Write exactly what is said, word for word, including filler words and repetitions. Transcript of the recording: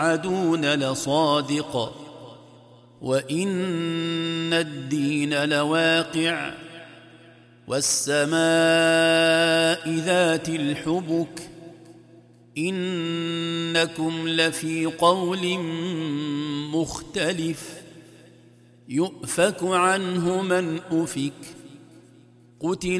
توعدون لصادق وإن الدين لواقع والسماء ذات الحبك إنكم لفي قول مختلف يؤفك عنه من أفك قتل